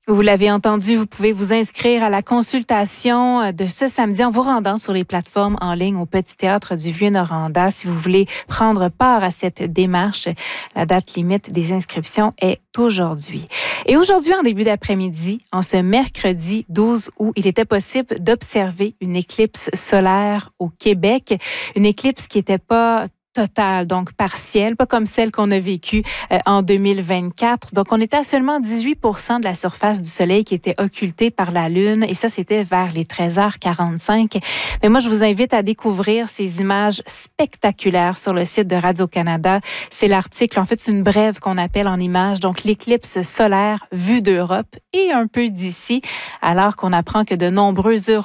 Vous l'avez entendu, vous pouvez vous inscrire à la consultation de ce samedi en vous rendant sur les plateformes en ligne au Petit Théâtre du Vieux-Noranda. Si vous voulez prendre part à cette démarche, la date limite des inscriptions est aujourd'hui. Et aujourd'hui, en début d'après-midi, en ce mercredi 12 août, il était possible d'observer une éclipse solaire au Québec. Une éclipse qui n'était pas totale, donc partielle, pas comme celle qu'on a vécue en 2024. Donc, on était à seulement 18% de la surface du Soleil qui était occultée par la Lune, et ça, c'était vers les 13h45. Mais moi, je vous invite à découvrir ces images spectaculaires sur le site de Radio-Canada. C'est l'article, en fait, c'est une brève qu'on appelle en images, donc l'éclipse solaire vue d'Europe et un peu d'ici, alors qu'on apprend que de nombreux